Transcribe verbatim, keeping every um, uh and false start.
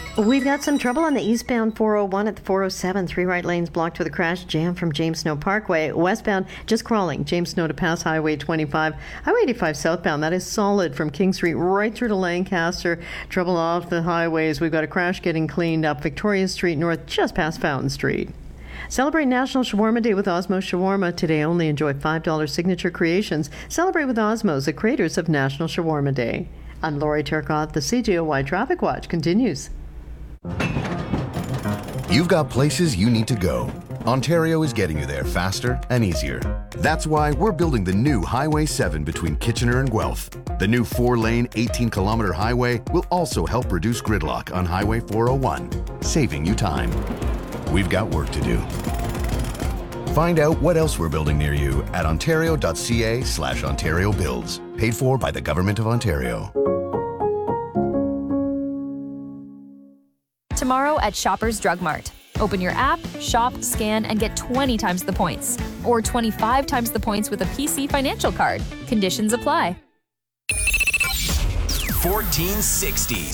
We've got some trouble on the eastbound four oh one at the four oh seven. Three right lanes blocked with a crash jam from James Snow Parkway. Westbound, just crawling. James Snow to pass Highway twenty-five. Highway eighty-five southbound, that is solid from King Street right through to Lancaster. Trouble off the highways. We've got a crash getting cleaned up. Victoria Street North just past Fountain Street. Celebrate National Shawarma Day with Osmos Shawarma. Today only enjoy five dollars signature creations. Celebrate with Osmos, the creators of National Shawarma Day. I'm Lori Turcotte. The C J O Y Traffic Watch continues. You've got places you need to go. Ontario is getting you there faster and easier. That's why we're building the new Highway seven between Kitchener and Guelph. The new four-lane, eighteen kilometer highway will also help reduce gridlock on Highway four oh one, saving you time. We've got work to do. Find out what else we're building near you at ontario.ca slash Ontario Builds. Paid for by the Government of Ontario. Tomorrow at Shoppers Drug Mart. Open your app, shop, scan, and get twenty times the points. Or twenty-five times the points with a P C financial card. Conditions apply. fourteen sixty